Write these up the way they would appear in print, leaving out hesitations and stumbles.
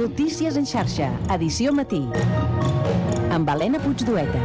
Notícies en xarxa, edició matí. Amb Helena Puigdueta.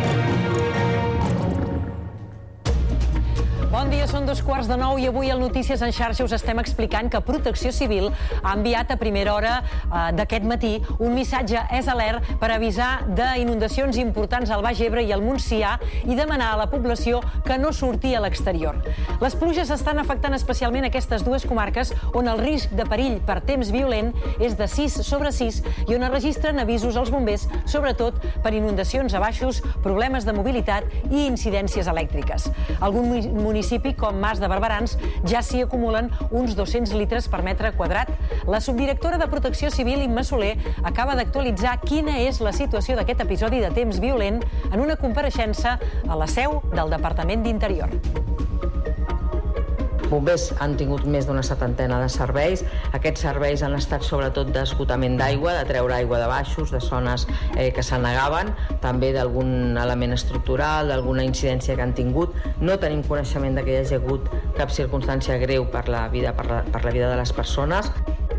Bon dia, són 8:45 i avui al Notícies en xarxa us estem explicant que Protecció Civil ha enviat a primera hora d'aquest matí un missatge SOS per avisar d'inundacions importants al Baix Ebre i al Montsià i demanar a la població que no surti a l'exterior. Les pluges estan afectant especialment aquestes dues comarques on el risc de perill per temps violent és de 6/6 i on es registren avisos als bombers, sobretot per inundacions a baixos, problemes de mobilitat i incidències elèctriques. Algun municipi com Mas de Barberans ja s'hi acumulen uns 200 litres per metre quadrat. La subdirectora de Protecció Civil, Imma Soler, acaba d'actualitzar quina és la situació d'aquest episodi de temps violent en una compareixença a la seu del Departament d'Interior. Bombers han tingut més d'una setantena de serveis. Aquests serveis han estat sobretot d'esgotament d'aigua, de treure aigua de baixos, de zones que s'anegaven, també d'algun element estructural, d'alguna incidència que han tingut. No tenim coneixement que hi hagi hagut cap circumstància greu per la vida de les persones.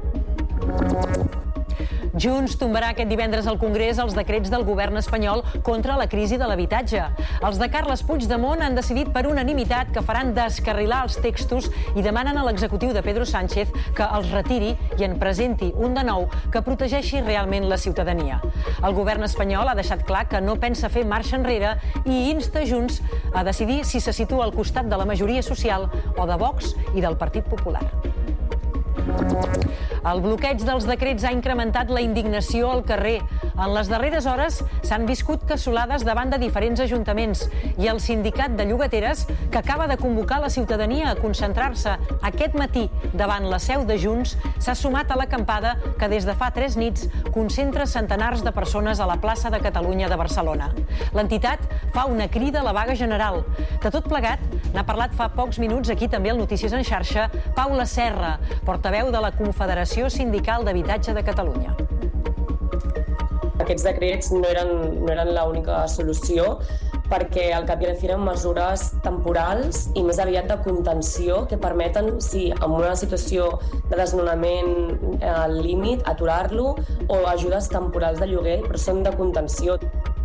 Junts tombarà aquest divendres al Congrés els decrets del govern espanyol contra la crisi de l'habitatge. Els de Carles Puigdemont han decidit per unanimitat que faran descarrilar els textos i demanen a l'executiu de Pedro Sánchez que els retiri i en presenti un de nou que protegeixi realment la ciutadania. El govern espanyol ha deixat clar que no pensa fer marxa enrere i insta Junts a decidir si se situa al costat de la majoria social o de Vox i del Partit Popular. El bloqueig dels decrets ha incrementat la indignació al carrer. En les darreres hores s'han viscut cassolades davant de diferents ajuntaments i el sindicat de llogateres, que acaba de convocar la ciutadania a concentrar-se aquest matí davant la seu de Junts, s'ha sumat a l'acampada que des de fa 3 nits concentra centenars de persones a la plaça de Catalunya de Barcelona. L'entitat fa una crida a la vaga general. De tot plegat, n'ha parlat fa pocs minuts aquí també al Notícies en xarxa Paula Serra, portaveu de la Confederació Sindical d'Habitatge de Catalunya. Aquests decrets no eren l'única solució, perquè al cap i a la fi eren mesures temporals i més aviat de contenció que permeten, sí, en una situació de desnonament al límit, aturar-lo, o ajudes temporals de lloguer, però són de contenció.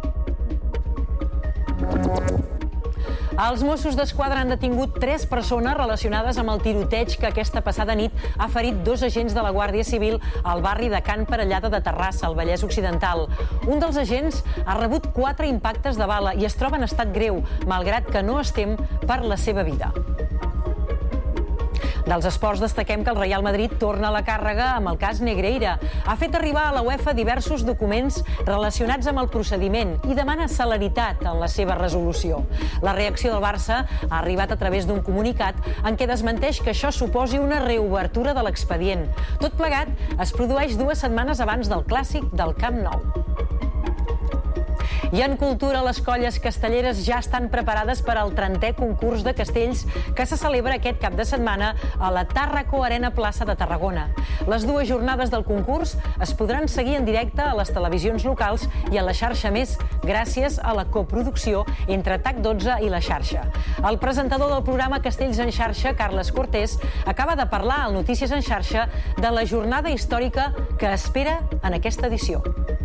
Els Mossos d'Esquadra han detingut 3 persones relacionades amb el tiroteig que aquesta passada nit ha ferit 2 agents de la Guàrdia Civil al barri de Can Parellada de Terrassa, al Vallès Occidental. Un dels agents ha rebut 4 impactes de bala i es troba en estat greu, malgrat que no es tem per la seva vida. Dels esports destaquem que el Real Madrid torna a la càrrega amb el cas Negreira. Ha fet arribar a la UEFA diversos documents relacionats amb el procediment i demana celeritat en la seva resolució. La reacció del Barça ha arribat a través d'un comunicat en què desmenteix que això suposi una reobertura de l'expedient. Tot plegat es produeix 2 setmanes abans del clàssic del Camp Nou. I en cultura, les colles castelleres ja estan preparades per al 30è concurs de castells que se celebra aquest cap de setmana a la Tàrraco Arena Plaça de Tarragona. Les 2 jornades del concurs es podran seguir en directe a les televisions locals i a la xarxa Més, gràcies a la coproducció entre TAC12 i la xarxa. El presentador del programa Castells en xarxa, Carles Cortés, acaba de parlar al Notícies en xarxa de la jornada històrica que espera en aquesta edició.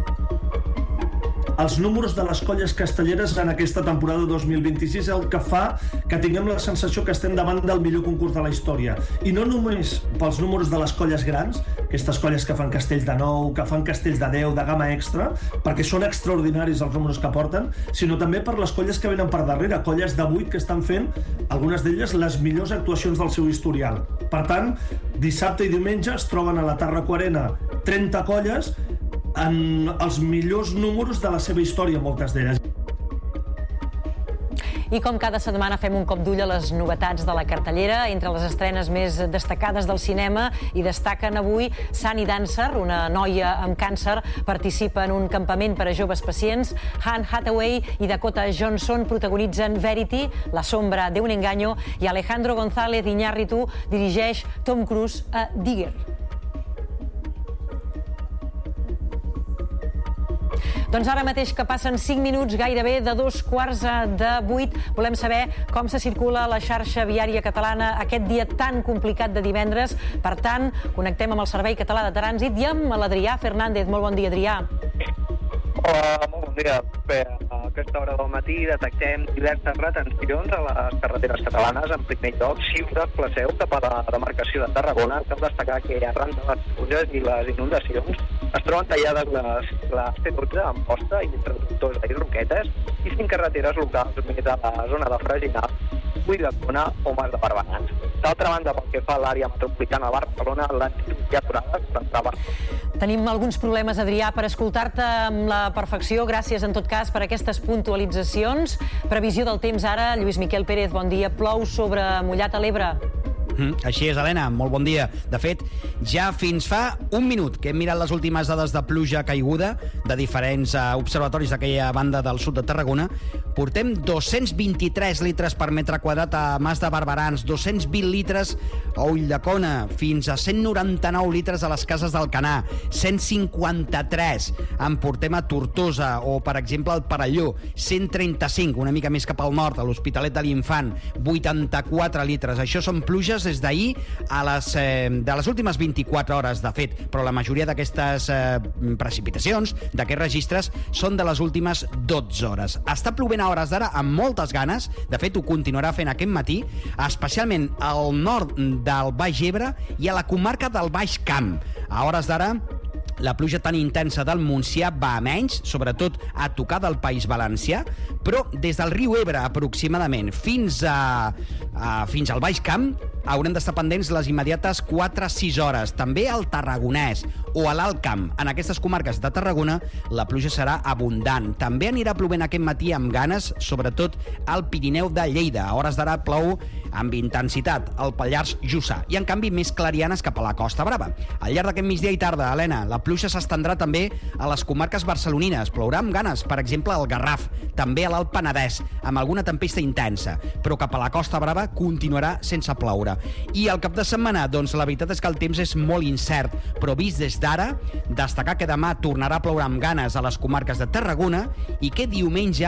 Els números de les colles castelleres en aquesta temporada 2026 és el que fa que tinguem la sensació que estem davant del millor concurs de la història. I no només pels números de les colles grans, aquestes colles que fan castells de 9, que fan castells de 10, de gamma extra, perquè són extraordinaris els números que porten, sinó també per les colles que venen per darrere, colles de 8 que estan fent, algunes d'elles, les millors actuacions del seu historial. Per tant, dissabte i diumenge es troben a la Tàrraco Arena 30 colles en els millors números de la seva història, moltes d'elles. I com cada setmana fem un cop d'ull a les novetats de la cartellera. Entre les estrenes més destacades del cinema hi destaquen avui Sunny Dancer, una noia amb càncer, participa en un campament per a joves pacients. Anne Hathaway i Dakota Johnson protagonitzen Verity, La sombra de un engaño, i Alejandro González Iñárritu dirigeix Tom Cruise a Digger. Doncs ara mateix que passen 5 minuts gairebé de 7:15, volem saber com se circula la xarxa viària catalana aquest dia tan complicat de divendres. Per tant, connectem amb el Servei Català de Trànsit i amb l'Adrià Fernández. Molt bon dia, Adrià. Hola, molt bon dia. Bé, a aquesta hora del matí detectem diverses retencions a les carreteres catalanes. En primer lloc, si us desplaceu cap a la demarcació de Tarragona, cal destacar que arran de les pluges i les inundacions es troben tallades les C12 en Posta i entre Tortosa i Roquetes i 5 carreteres locals més a la zona de Freginal, Ulldecona o Mas de Barberans. D'altra banda, pel que fa a l'àrea metropolitana de Barcelona, l'actitud ja aturada. Tenim alguns problemes, Adrià, per escoltar-te amb la perfecció. Gràcies, en tot cas, per aquestes puntualitzacions. Previsió del temps ara. Lluís Miquel Pérez, bon dia. Plou sobre mullat a l'Ebre. Així és, Helena, molt bon dia. De fet, ja fins fa un minut que hem mirat les últimes dades de pluja caiguda de diferents observatoris d'aquella banda del sud de Tarragona, portem 223 litres per metre quadrat a Mas de Barberans, 220 litres a Ulldecona, fins a 199 litres a les Cases d'Alcanar, 153 en portem a Tortosa o, per exemple, al Perelló, 135, una mica més cap al nord, a l'Hospitalet de l'Infant, 84 litres. Això són pluges des d'ahir de les últimes 24 hores, de fet, però la majoria d'aquestes precipitacions, d'aquests registres, són de les últimes 12 hores. Està plovent a hores d'ara amb moltes ganes, de fet ho continuarà fent aquest matí, especialment al nord del Baix Ebre i a la comarca del Baix Camp. A hores d'ara la pluja tan intensa del Montsià va a menys, sobretot a tocar del País Valencià, però des del riu Ebre aproximadament fins al Baix Camp haurem d'estar pendents les immediates 4-6 hores. També al Tarragonès o a l'Alt Camp. En aquestes comarques de Tarragona la pluja serà abundant. També anirà plovent aquest matí amb ganes, sobretot al Pirineu de Lleida. A hores d'ara plou amb intensitat al Pallars Jussà i, en canvi, més clarianes cap a la Costa Brava. Al llarg d'aquest migdia i tarda, Helena, la pluja s'estendrà també a les comarques barcelonines. Plourà amb ganes, per exemple, al Garraf, també a l'Alt Penedès, amb alguna tempesta intensa, però cap a la Costa Brava continuarà sense ploure. I al cap de setmana, doncs la veritat és que el temps és molt incert, però vist des d'ara, destacar que demà tornarà a ploure amb ganes a les comarques de Tarragona i que diumenge